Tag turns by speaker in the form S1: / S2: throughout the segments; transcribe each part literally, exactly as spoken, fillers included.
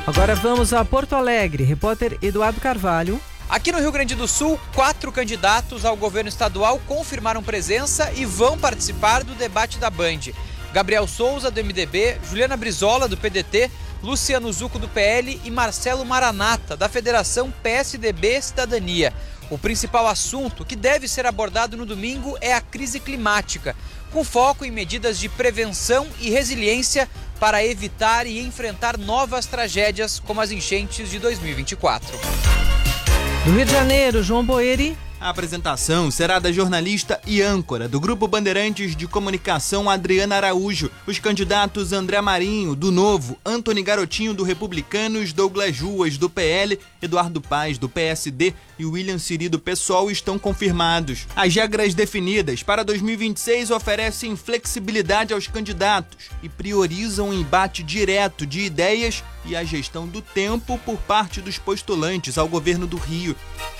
S1: Agora vamos a Porto Alegre. Repórter Eduardo Carvalho.
S2: Aqui no Rio Grande do Sul, quatro candidatos ao governo estadual confirmaram presença e vão participar do debate da Band. Gabriel Souza, do M D B, Juliana Brizola, do P D T, Luciano Zucco, do P L e Marcelo Maranata, da Federação P S D B Cidadania. O principal assunto que deve ser abordado no domingo é a crise climática, com foco em medidas de prevenção e resiliência para evitar e enfrentar novas tragédias como as enchentes de dois mil e vinte e quatro.
S1: Do Rio de Janeiro, João Boeri.
S3: A apresentação será da jornalista e âncora do Grupo Bandeirantes de Comunicação, Adriana Araújo. Os candidatos André Marinho, do Novo, Antony Garotinho, do Republicanos, Douglas Ruas, do P L, Eduardo Paes, do P S D e William Siri, do PSOL, estão confirmados. As regras definidas para dois mil e vinte e seis oferecem flexibilidade aos candidatos e priorizam o embate direto de ideias e a gestão do tempo por parte dos postulantes ao governo do Rio.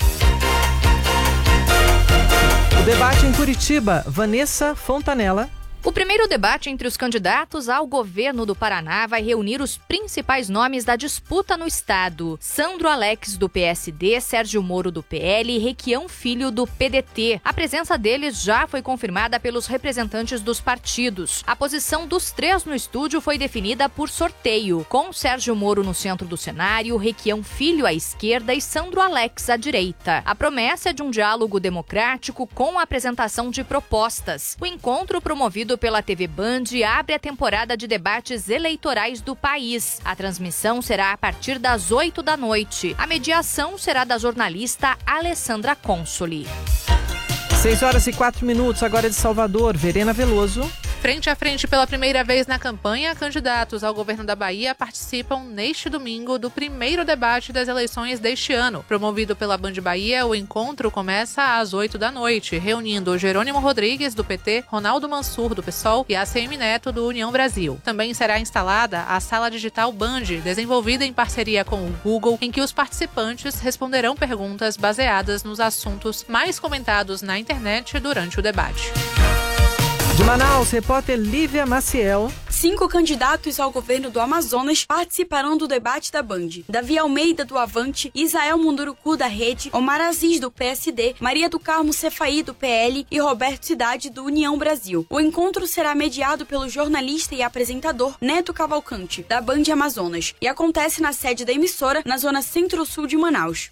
S1: O debate em Curitiba, Vanessa Fontanella.
S4: O primeiro debate entre os candidatos ao governo do Paraná vai reunir os principais nomes da disputa no estado. Sandro Alex, do P S D, Sérgio Moro, do P L e Requião Filho, do P D T. A presença deles já foi confirmada pelos representantes dos partidos. A posição dos três no estúdio foi definida por sorteio, com Sérgio Moro no centro do cenário, Requião Filho à esquerda e Sandro Alex à direita. A promessa é de um diálogo democrático com a apresentação de propostas. O encontro promovido pela T V Band abre a temporada de debates eleitorais do país. A transmissão será a partir das oito da noite. A mediação será da jornalista Alessandra Consoli.
S1: seis horas e quatro minutos, agora de Salvador, Verena Veloso.
S5: Frente a frente pela primeira vez na campanha, candidatos ao governo da Bahia participam neste domingo do primeiro debate das eleições deste ano. Promovido pela Band Bahia, o encontro começa às oito da noite, reunindo Jerônimo Rodrigues, do P T, Ronaldo Mansur, do PSOL e A C M Neto, do União Brasil. Também será instalada a Sala Digital Band, desenvolvida em parceria com o Google, em que os participantes responderão perguntas baseadas nos assuntos mais comentados na internet durante o debate.
S1: De Manaus, repórter Lívia Maciel.
S6: Cinco candidatos ao governo do Amazonas participarão do debate da Band. Davi Almeida, do Avante, Isael Munduruku, da Rede, Omar Aziz, do P S D, Maria do Carmo Cefaí, do P L e Roberto Cidade, do União Brasil. O encontro será mediado pelo jornalista e apresentador Neto Cavalcante, da Band Amazonas, e acontece na sede da emissora, na zona centro-sul de Manaus.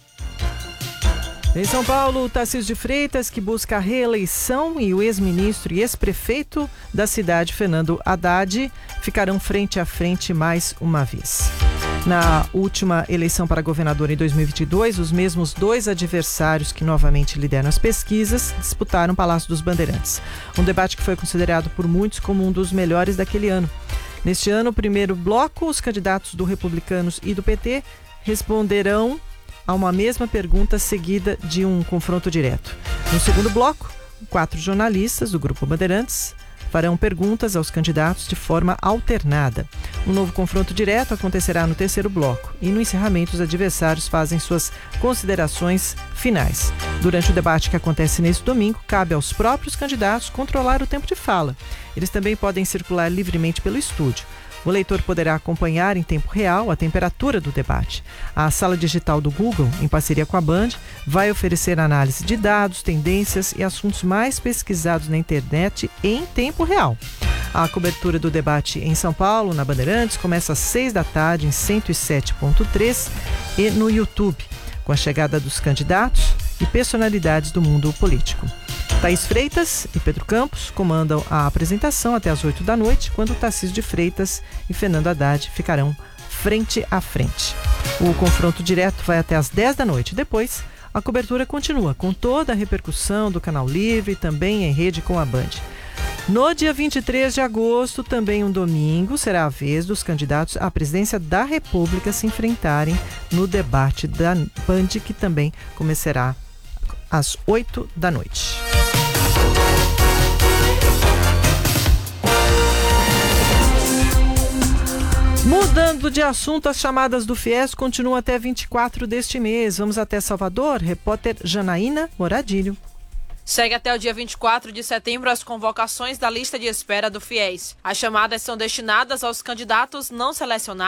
S1: Em São Paulo, Tarcísio de Freitas, que busca a reeleição, e o ex-ministro e ex-prefeito da cidade, Fernando Haddad, ficarão frente a frente mais uma vez. Na última eleição para governador em dois mil e vinte e dois, os mesmos dois adversários que novamente lideram as pesquisas disputaram o Palácio dos Bandeirantes. Um debate que foi considerado por muitos como um dos melhores daquele ano. Neste ano, o primeiro bloco, os candidatos do Republicanos e do P T responderão a uma mesma pergunta seguida de um confronto direto. No segundo bloco, quatro jornalistas do Grupo Bandeirantes farão perguntas aos candidatos de forma alternada. Um novo confronto direto acontecerá no terceiro bloco e no encerramento os adversários fazem suas considerações finais. Durante o debate que acontece neste domingo, cabe aos próprios candidatos controlar o tempo de fala. Eles também podem circular livremente pelo estúdio. O leitor poderá acompanhar em tempo real a temperatura do debate. A sala digital do Google, em parceria com a Band, vai oferecer análise de dados, tendências e assuntos mais pesquisados na internet em tempo real. A cobertura do debate em São Paulo, na Bandeirantes, começa às seis da tarde em cento e sete ponto três e no YouTube, com a chegada dos candidatos e personalidades do mundo político. Thaís Freitas e Pedro Campos comandam a apresentação até às oito da noite, quando Tarcísio de Freitas e Fernando Haddad ficarão frente a frente. O confronto direto vai até às dez da noite. Depois, a cobertura continua com toda a repercussão do Canal Livre, também em rede com a Band. No dia vinte e três de agosto, também um domingo, será a vez dos candidatos à presidência da República se enfrentarem no debate da Band, que também começará às oito da noite. Mudando de assunto, as chamadas do FIES continuam até vinte e quatro deste mês. Vamos até Salvador, repórter Janaína Moradilho.
S7: Segue até o dia vinte e quatro de setembro as convocações da lista de espera do FIES. As chamadas são destinadas aos candidatos não selecionados